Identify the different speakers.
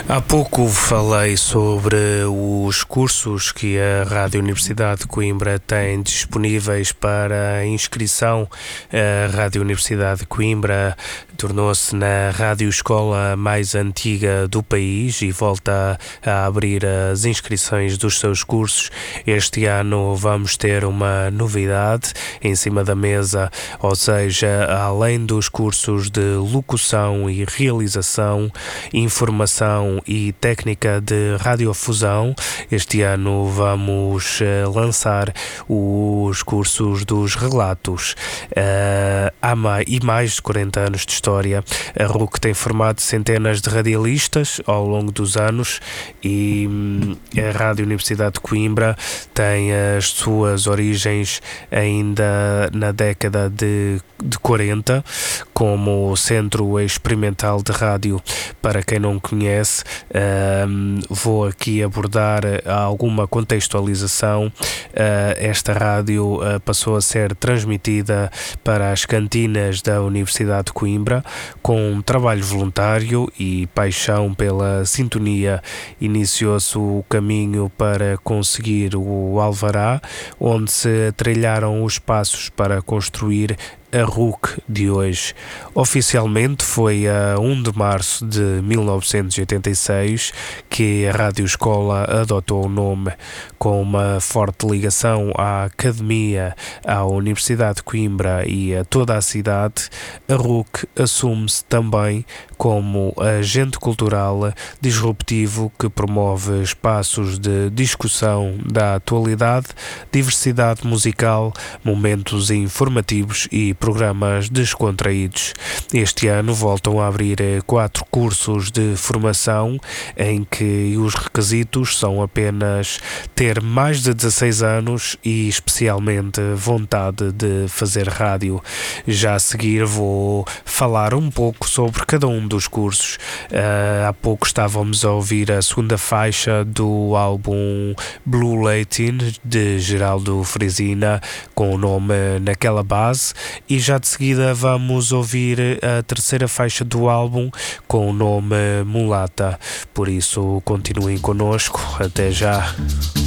Speaker 1: Há pouco falei sobre os cursos que a Rádio Universidade de Coimbra tem disponíveis para inscrição. A Rádio Universidade de Coimbra tornou-se na rádio-escola mais antiga do país e volta a abrir as inscrições dos seus cursos. Este ano vamos ter uma novidade em cima da mesa, ou seja, além dos cursos de locução e realização, informação e técnica de radiofusão, este ano vamos lançar os cursos dos relatos. Há mais de 40 anos de história. A RUC tem formado centenas de radialistas ao longo dos anos e a Rádio Universidade de Coimbra tem as suas origens ainda na década de 40, como Centro Experimental de Rádio. Para quem não conhece, vou aqui abordar alguma contextualização. Esta rádio passou a ser transmitida para as cantinas da Universidade de Coimbra com um trabalho voluntário e paixão pela sintonia. Iniciou-se o caminho para conseguir o alvará, onde se trilharam os passos para construir a RUC de hoje. Oficialmente foi a 1 de março de 1986 que a Rádio Escola adotou o nome. Com uma forte ligação à Academia, à Universidade de Coimbra e a toda a cidade, a RUC assume-se também como agente cultural disruptivo que promove espaços de discussão da atualidade, diversidade musical, momentos informativos e programas descontraídos. Este ano voltam a abrir 4 cursos de formação em que os requisitos são apenas ter mais de 16 anos e especialmente vontade de fazer rádio. Já a seguir vou falar um pouco sobre cada um dos cursos. Há pouco estávamos a ouvir a segunda faixa do álbum Blue Latin de Geraldo Frisina, com o nome Naquela Base, e já de seguida vamos ouvir a terceira faixa do álbum com o nome Mulata. Por isso, continuem connosco. Até já.